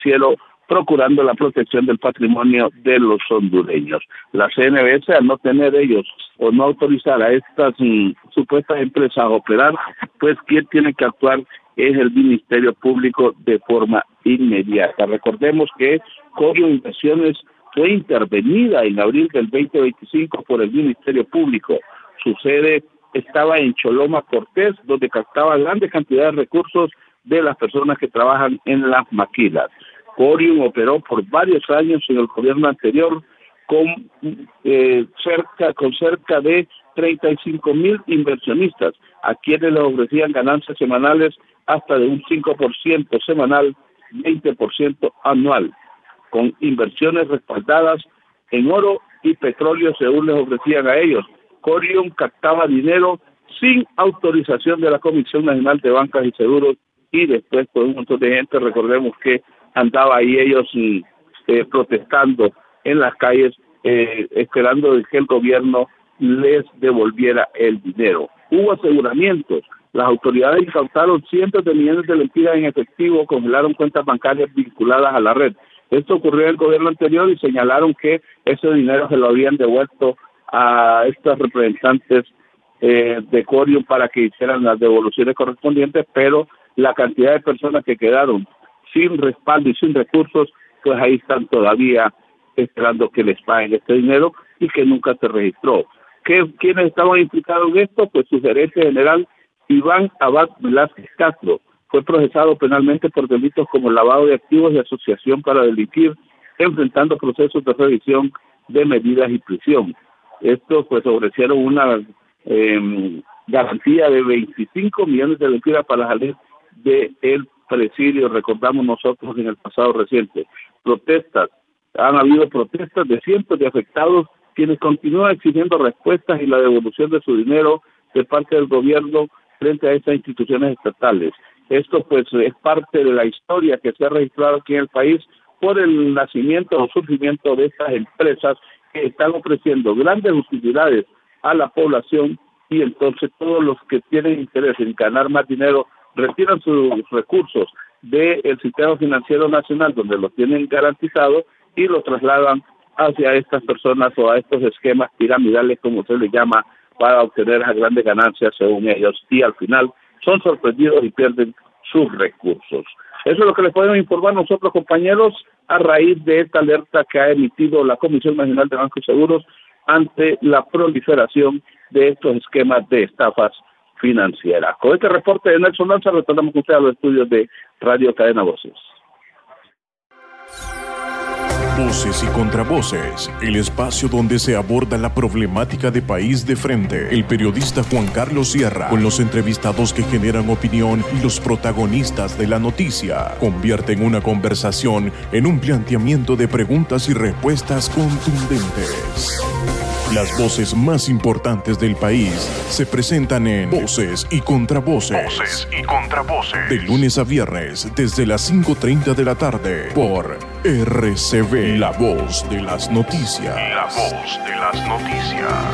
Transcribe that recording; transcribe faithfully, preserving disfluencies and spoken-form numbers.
financiero, procurando la protección del patrimonio de los hondureños. La C N B S, al no tener ellos o no autorizar a estas mm, supuestas empresas a operar, pues quien tiene que actuar es el Ministerio Público de forma inmediata. Recordemos que Corio Inversiones fue intervenida en abril del veinte veinticinco por el Ministerio Público. Su sede estaba en Choloma Cortés, donde captaba grandes cantidades de recursos de las personas que trabajan en las maquilas. Corium operó por varios años en el gobierno anterior con eh, cerca con cerca de treinta y cinco mil inversionistas, a quienes les ofrecían ganancias semanales hasta de un cinco por ciento semanal, veinte por ciento anual, con inversiones respaldadas en oro y petróleo según les ofrecían a ellos. Corium captaba dinero sin autorización de la Comisión Nacional de Bancas y Seguros y después por un montón de gente, recordemos que andaba ahí ellos eh, protestando en las calles, eh, esperando que el gobierno les devolviera el dinero. Hubo aseguramientos, las autoridades incautaron cientos de millones de lempiras en efectivo, congelaron cuentas bancarias vinculadas a la red. Esto ocurrió en el gobierno anterior y señalaron que ese dinero se lo habían devuelto a estos representantes eh, de Corium para que hicieran las devoluciones correspondientes, pero la cantidad de personas que quedaron sin respaldo y sin recursos, pues ahí están todavía esperando que les paguen este dinero y que nunca se registró. ¿Qué, ¿Quiénes estaban implicados en esto? Pues su gerente general, Iván Abad Velázquez Castro, fue procesado penalmente por delitos como lavado de activos y asociación para delinquir, enfrentando procesos de revisión de medidas y prisión. Estos pues ofrecieron una eh, garantía de veinticinco millones de lempiras para salir del presidio, recordamos nosotros en el pasado reciente. Protestas, han habido protestas de cientos de afectados quienes continúan exigiendo respuestas y la devolución de su dinero de parte del gobierno frente a estas instituciones estatales. Esto pues es parte de la historia que se ha registrado aquí en el país por el nacimiento o surgimiento de estas empresas que están ofreciendo grandes utilidades a la población y entonces todos los que tienen interés en ganar más dinero retiran sus recursos del sistema financiero nacional donde los tienen garantizados y los trasladan hacia estas personas o a estos esquemas piramidales como se les llama para obtener las grandes ganancias según ellos y al final son sorprendidos y pierden sus recursos. Eso es lo que les podemos informar nosotros, compañeros, a raíz de esta alerta que ha emitido la Comisión Nacional de Bancos y Seguros ante la proliferación de estos esquemas de estafas financieras. Con este reporte de Nelson Lanza, retornamos con usted a los estudios de Radio Cadena Voces. Voces y Contravoces, el espacio donde se aborda la problemática de país de frente. El periodista Juan Carlos Sierra, con los entrevistados que generan opinión y los protagonistas de la noticia, convierten una conversación en un planteamiento de preguntas y respuestas contundentes. Las voces más importantes del país se presentan en Voces y Contravoces. Voces y Contravoces. De lunes a viernes, desde las cinco treinta de la tarde, por R C V, la voz de las noticias. La voz de las noticias.